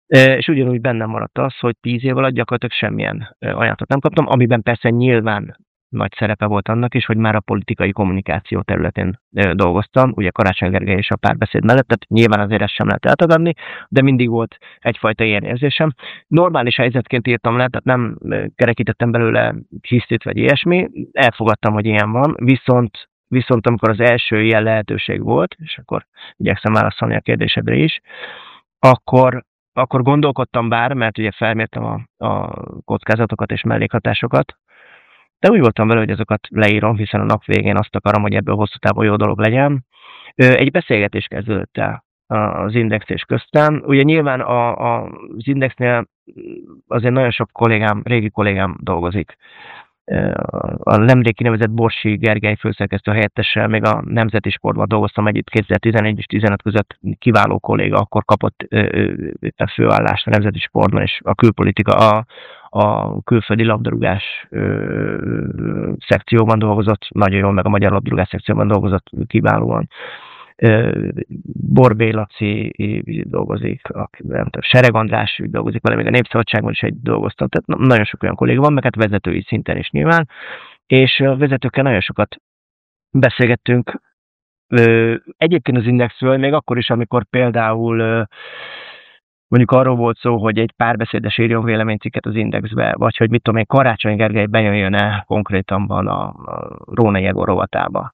És ugyanúgy bennem maradt az, hogy 10 év alatt gyakorlatilag semmilyen ajánlatot nem kaptam, amiben persze nyilván nagy szerepe volt annak is, hogy már a politikai kommunikáció területén dolgoztam, ugye Karácsony Gergely és a Párbeszéd mellett, tehát nyilván azért ezt sem lehet eltagadni, de mindig volt egyfajta ilyen érzésem. Normális helyzetként írtam le, tehát nem kerekítettem belőle hisztit vagy ilyesmi, elfogadtam, hogy ilyen van, viszont amikor az első ilyen lehetőség volt, és akkor igyekszem válaszolni a kérdésedre is, akkor gondolkodtam bár, mert ugye felmértem a kockázatokat és mellékhatásokat, de úgy voltam vele, hogy azokat leírom, hiszen a nap végén azt akarom, hogy ebből hosszú távon jó dolog legyen. Egy beszélgetés kezdődött el az Index és köztem. Ugye nyilván az Indexnél azért nagyon sok régi kollégám dolgozik. A nemrég kinevezett Borsi Gergely főszerkesztő helyettessel még a Nemzeti Sportban dolgoztam együtt 2011 és 2015 között, kiváló kolléga, akkor kapott éppen főállást a Nemzeti Sportban, és a külpolitika, a külföldi labdarúgás szekcióban dolgozott, nagyon jól, meg a magyar labdarúgás szekcióban dolgozott kiválóan. Borbély Laci dolgozik, nem tudom, Sereg András dolgozik vele, még a Népszabadságban is egy dolgoztam, tehát nagyon sok olyan kolléga van, meg hát vezetői szinten is nyilván, és a vezetőkkel nagyon sokat beszélgettünk, egyébként az Indexről, még akkor is, amikor például mondjuk arról volt szó, hogy egy Párbeszédes írjon véleménycikket az Indexbe, vagy hogy mit tudom én, Karácsony Gergely bejöjjön-e konkrétan a Róna Jegor rovatába.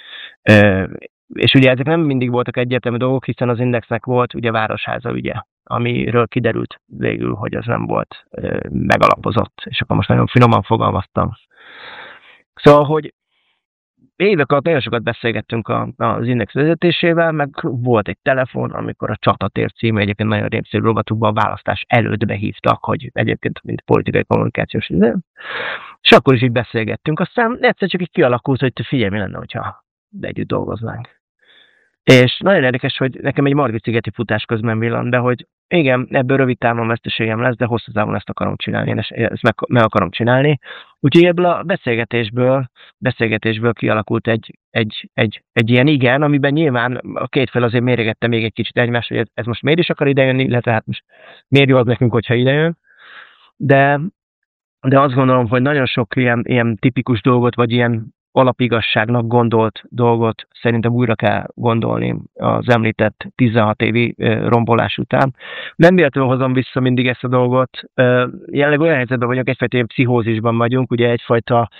És ugye ezek nem mindig voltak egyértelmű dolgok, hiszen az Indexnek volt ugye Városháza ügye, amiről kiderült végül, hogy az nem volt megalapozott, és akkor most nagyon finoman fogalmaztam. Szóval, hogy évek alatt nagyon sokat beszélgettünk az Index vezetésével, meg volt egy telefon, amikor a Csatatér című egyébként nagyon népszerű rovatukban a választás előtt behívtak, hogy egyébként mint politikai kommunikációs idő. És akkor is így beszélgettünk, aztán egyszer csak így kialakult, hogy figyelj, mi lenne, hogyha együtt dolgoznánk. És nagyon érdekes, hogy nekem egy Margit-szigeti futás közben villant be, hogy igen, ebből rövid távon veszteségem lesz, de hosszú távon ezt akarom csinálni, én ezt meg akarom csinálni. Úgyhogy ebből a beszélgetésből kialakult egy ilyen igen, amiben nyilván a két fél azért méregette még egy kicsit egymást, hogy ez most miért is akar idejönni, illetve hát most miért jó az nekünk, hogyha idejön. De azt gondolom, hogy nagyon sok ilyen tipikus dolgot, vagy ilyen alapigasságnak gondolt dolgot szerintem újra kell gondolni az említett 16 évi rombolás után. Nem véletlenül hozom vissza mindig ezt a dolgot. Jelenleg olyan helyzetben vagyunk, egyfajta pszichózisban vagyunk, ugye egyfajta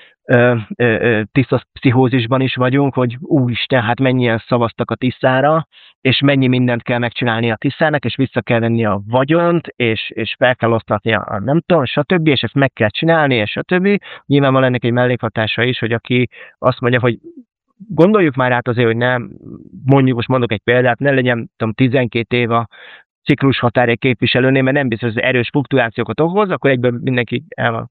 tiszta pszichózisban is vagyunk, hogy úristen, hát mennyien szavaztak a Tiszára, és mennyi mindent kell megcsinálni a Tiszának, és vissza kell venni a vagyont, és fel kell osztatni a nem tudom, stb., és ezt meg kell csinálni, és stb. Nyilvánvalóan ennek egy mellékhatása is, hogy aki azt mondja, hogy gondoljuk már át azért, hogy nem, most mondok egy példát, ne legyen tudom, 12 év a ciklus határ egy képviselőnél, mert nem biztos, hogy erős fluktuációkat okoz, akkor egyből mindenki el van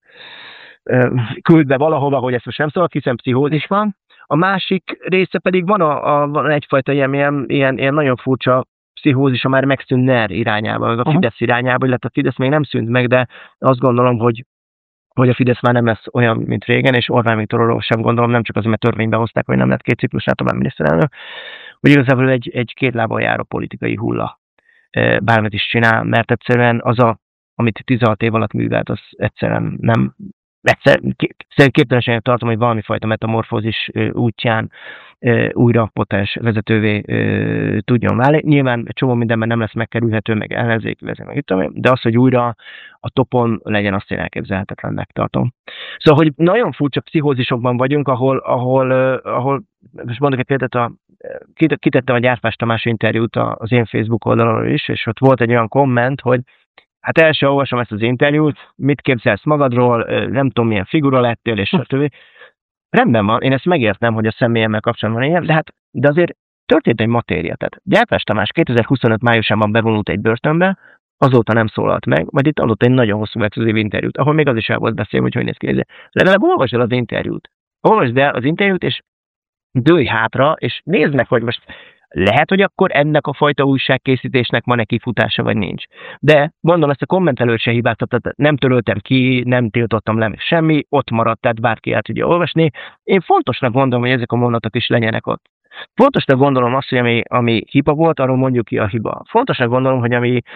küldve valahova, hogy ezt most nem szólok, hiszen pszichózis van. A másik része pedig van egyfajta ilyen nagyon furcsa pszichózis, a már megszűnt NER irányába, vagy a Fidesz irányába, illetve a Fidesz még nem szűnt meg, de azt gondolom, hogy a Fidesz már nem lesz olyan, mint régen, és Orbán Viktorról sem gondolom, nem csak azért, mert törvénybe hozták, hogy nem lett 2 ciklusnál tovább miniszterelnök, hogy igazából egy két lábon járó politikai hulla bármit is csinál, mert egyszerűen amit 16 év alatt művelt, az egyszerűen nem képtelenségnek tartom, hogy valami fajta metamorfózis útján újra potens vezetővé tudjon válni. Nyilván egy csomó mindenben nem lesz megkerülhető, meg ellenzéki vezető, de az, hogy újra a topon legyen, azt én elképzelhetetlennek tartom. Szóval, hogy nagyon furcsa pszichózisokban vagyunk, ahol most mondok egy példát, kitettem a Gyárpás Tamás interjút az én Facebook oldalon is, és ott volt egy olyan komment, hogy hát el sem olvasom ezt az interjút, mit képzelsz magadról, nem tudom milyen figura lettél, és stb. Rendben van, én ezt megértem, hogy a személyemmel kapcsolatban van ilyen, de azért történt egy matéria. Tehát Gyárpás Tamás 2025 májusában bevonult egy börtönbe, azóta nem szólalt meg, majd itt adott egy nagyon hosszú exkluzív interjút, ahol még az is el volt beszélve, hogy néz ki. Legalább olvasd el az interjút. Olvasd el az interjút, és dőlj hátra, és nézd meg, hogy most lehet, hogy akkor ennek a fajta újságkészítésnek van-e kifutása, vagy nincs. De gondolom, ezt a kommentelőt se hibáztatott, nem töröltem ki, nem tiltottam le semmi, ott maradt, tehát bárki el tudja olvasni. Én fontosnak gondolom, hogy ezek a mondatok is legyenek ott. Fontosnak gondolom azt, hogy ami hiba volt, arról mondjuk ki a hiba. Fontosnak gondolom, hogy ami